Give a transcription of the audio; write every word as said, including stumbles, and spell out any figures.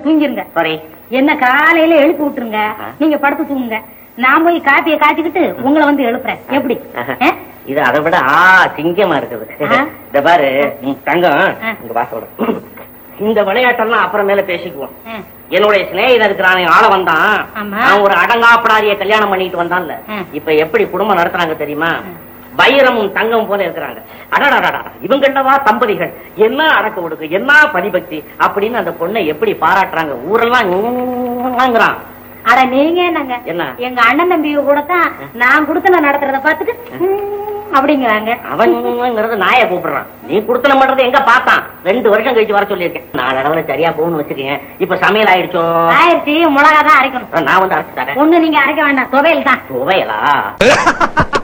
தூங்கிருங்க. என்ன காலையில எழுப்பி விட்டுருங்க, நீங்க படுத்து தூங்குங்க. நான் போய் காப்பியை காய்ச்சிக்கிட்டு உங்களை வந்து எழுப்புறேன். எப்படி? இது அதை விட ஆ சிங்கமா இருக்குது. இந்த பாரு தங்கம், உங்க வாசோட இந்த விளையாட்டெல்லாம் அப்புறமேல பேசிக்குவோம். என்னுடைய சிநேகிதன் இருக்கிறான், ஆள வந்தான். அவன் ஒரு அடங்காப்படாரிய கல்யாணம் பண்ணிட்டு வந்தான்ல, இப்ப எப்படி குடும்பம் நடத்துறாங்க தெரியுமா? வைரமும் தங்கம் போல இருக்கிறாங்க. அடடா, இவங்கள்ளவா தம்பதிகள், என்ன அடக்க ஒடுக்கு, என்ன பதிபக்தி அப்படின்னு அந்த பொண்ணை எப்படி பாராட்டுறாங்க. ஊரெல்லாம் அட நீங்க என்னங்க, என்ன எங்க அண்ணன் தம்பி கூட தான் நான் குடுத்தன நடத்துறத பாத்துட்டு அப்படிங்கிறாங்க. அவன்ங்கிறது நாய கூப்பிடுறான். நீ குடுத்தன பண்றது எங்க பார்த்தான்? ரெண்டு வருஷம் கழிச்சு வர சொல்லியிருக்கேன். நாலு அளவுல சரியா போகணும்னு வச்சுக்கேன். இப்ப சமையல் ஆயிடுச்சோ? ஆயிடுச்சு. மிளகா தான் அரைக்கணும். நான் வந்து அரைச்சு தரேன். ஒண்ணு நீங்க அரைக்க வேண்டாம், துவையல் தான். துவையலா?